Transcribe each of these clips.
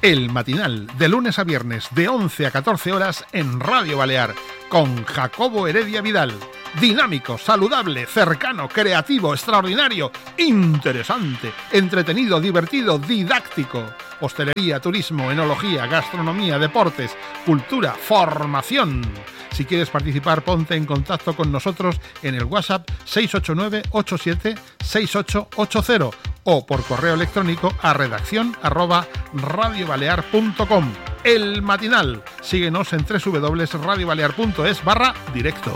El Matinal, de lunes a viernes, de 11 a 14 horas en Radio Balear, con Jacobo Heredia Vidal. Dinámico, saludable, cercano, creativo, extraordinario, interesante, entretenido, divertido, didáctico. Hostelería, turismo, enología, gastronomía, deportes, cultura, formación. Si quieres participar, ponte en contacto con nosotros en el WhatsApp 689-876880 o por correo electrónico a redacción@radiobalear.com. El Matinal. Síguenos en www.radiobalear.es/directo.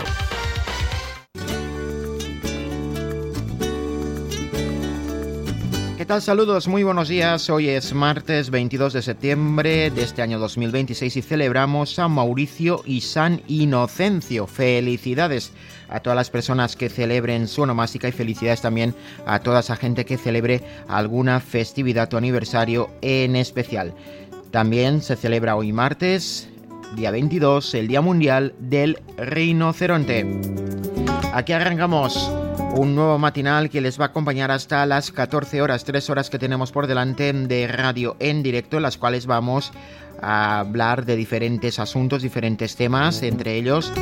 ¿Qué tal? Saludos, muy buenos días. Hoy es martes 22 de septiembre de este año 2026 y celebramos San Mauricio y San Inocencio. Felicidades a todas las personas que celebren su onomástica y felicidades también a toda esa gente que celebre alguna festividad o aniversario en especial. También se celebra hoy martes, día 22, el Día Mundial del Rinoceronte. Aquí arrancamos un nuevo matinal que les va a acompañar hasta las 14 horas, 3 horas que tenemos por delante de radio en directo, en las cuales vamos a hablar de diferentes asuntos, diferentes temas. Entre ellos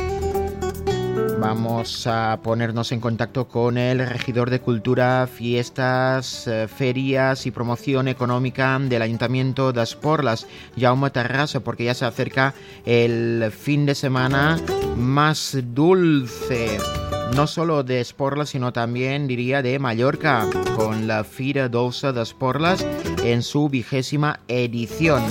vamos a ponernos en contacto con el regidor de Cultura, Fiestas, Ferias y Promoción Económica del Ayuntamiento de Esporles, Jaume Terrassa, porque ya se acerca el fin de semana más dulce. No solo de Esporles, sino también, diría, de Mallorca, con la Fira Dolça d'Esporles en su 20ª edición.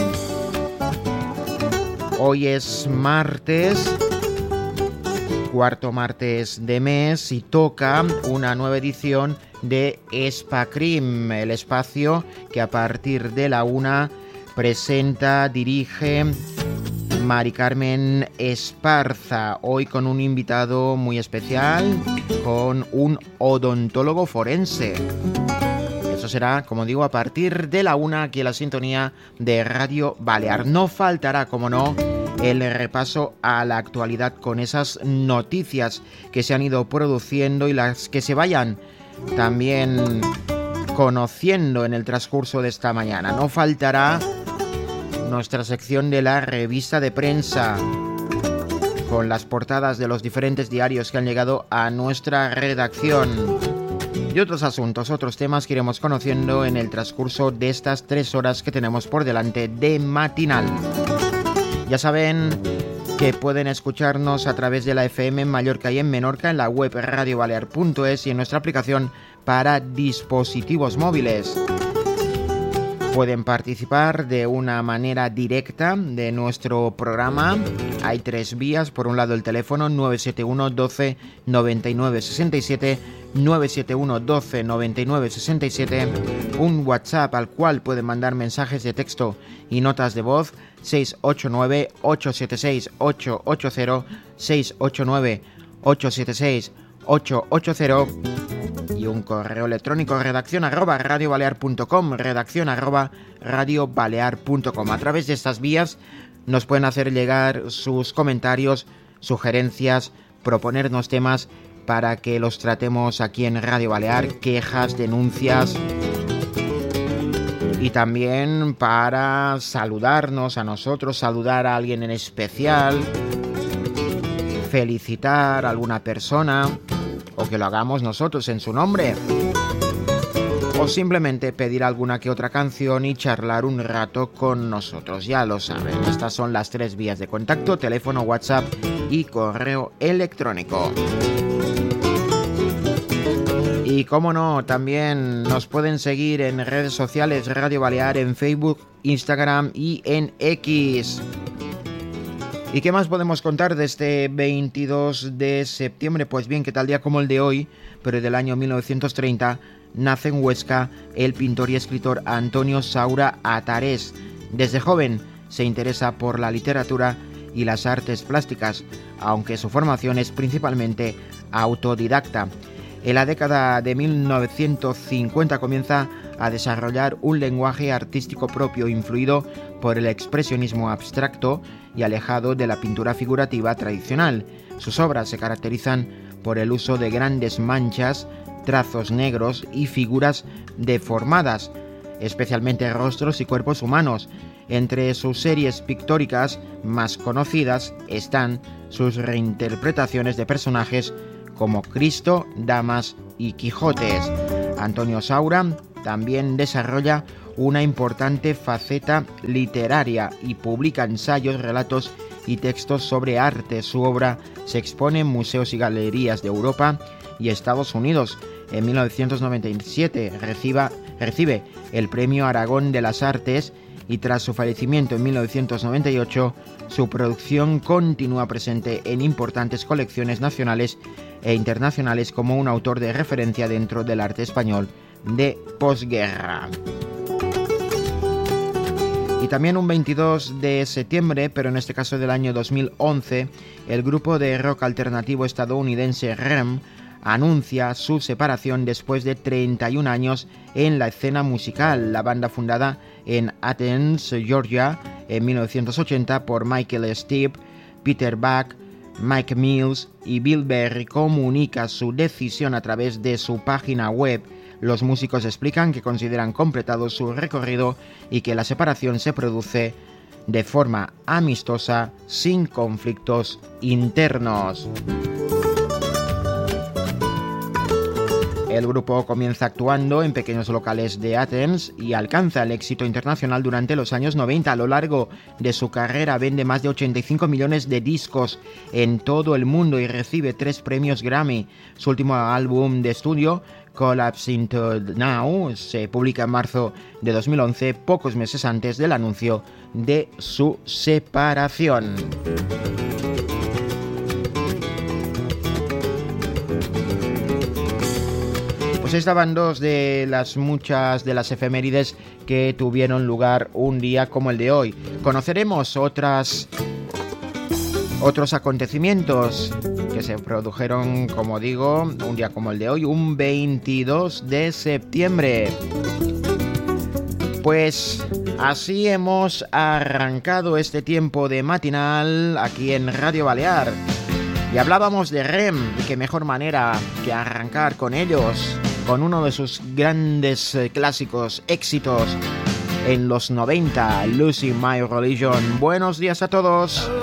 Hoy es martes, cuarto martes de mes, y toca una nueva edición de Espacrim, el espacio que a partir de la 1 presenta, dirige Mari Carmen Esparza, hoy con un invitado muy especial, con un odontólogo forense. Eso será, como digo, a partir de la 1 aquí en la sintonía de Radio Balear. No faltará, como no, el repaso a la actualidad con esas noticias que se han ido produciendo y las que se vayan también conociendo en el transcurso de esta mañana. No faltará nuestra sección de la revista de prensa, con las portadas de los diferentes diarios que han llegado a nuestra redacción, y otros asuntos, otros temas que iremos conociendo en el transcurso de estas 3 horas que tenemos por delante de matinal. Ya saben que pueden escucharnos a través de la FM en Mallorca y en Menorca, en la web radiobalear.es y en nuestra aplicación para dispositivos móviles. Pueden participar de una manera directa de nuestro programa. Hay 3 vías. Por un lado, el teléfono 971 12 99 67, 971 12 99 67. Un WhatsApp al cual pueden mandar mensajes de texto y notas de voz, 689 876 880, 689 876 880. Y un correo electrónico, redacción@radiobalear.com, redacción@radiobalear.com. A través de estas vías nos pueden hacer llegar sus comentarios, sugerencias, proponernos temas para que los tratemos aquí en Radio Balear, quejas, denuncias, y también para saludarnos a nosotros, saludar a alguien en especial, felicitar a alguna persona, o que lo hagamos nosotros en su nombre, o simplemente pedir alguna que otra canción y charlar un rato con nosotros. Ya lo saben, estas son las 3 vías de contacto: teléfono, WhatsApp y correo electrónico. Y como no, también nos pueden seguir en redes sociales, Radio Balear, en Facebook, Instagram y en X. ¿Y qué más podemos contar de este 22 de septiembre? Pues bien, que tal día como el de hoy, pero del año 1930, nace en Huesca el pintor y escritor Antonio Saura Atarés. Desde joven se interesa por la literatura y las artes plásticas, aunque su formación es principalmente autodidacta. En la década de 1950 comienza a desarrollar un lenguaje artístico propio influido por el expresionismo abstracto y alejado de la pintura figurativa tradicional. Sus obras se caracterizan por el uso de grandes manchas, trazos negros y figuras deformadas, especialmente rostros y cuerpos humanos. Entre sus series pictóricas más conocidas están sus reinterpretaciones de personajes como Cristo, Damas y Quijotes. Antonio Saura también desarrolla una importante faceta literaria y publica ensayos, relatos y textos sobre arte. Su obra se expone en museos y galerías de Europa y Estados Unidos. En 1997 recibe el Premio Aragón de las Artes y tras su fallecimiento en 1998, su producción continúa presente en importantes colecciones nacionales e internacionales como un autor de referencia dentro del arte español de posguerra. Y también un 22 de septiembre, pero en este caso del año 2011, el grupo de rock alternativo estadounidense REM anuncia su separación después de 31 años en la escena musical. La banda, fundada en Athens, Georgia, en 1980 por Michael Stipe, Peter Buck, Mike Mills y Bill Berry, comunica su decisión a través de su página web. Los músicos explican que consideran completado su recorrido y que la separación se produce de forma amistosa, sin conflictos internos. El grupo comienza actuando en pequeños locales de Athens y alcanza el éxito internacional durante los años 90. A lo largo de su carrera vende más de 85 millones de discos en todo el mundo y recibe 3 premios Grammy. Su último álbum de estudio, Collapse Into Now, se publica en marzo de 2011, pocos meses antes del anuncio de su separación. Pues estaban dos de las muchas de las efemérides que tuvieron lugar un día como el de hoy. Conoceremos otros acontecimientos que se produjeron, como digo, un día como el de hoy, un 22 de septiembre. Pues así hemos arrancado este tiempo de matinal aquí en Radio Balear. Y hablábamos de REM, y qué mejor manera que arrancar con ellos, con uno de sus grandes clásicos éxitos en los 90, Losing My Religion. Buenos días a todos.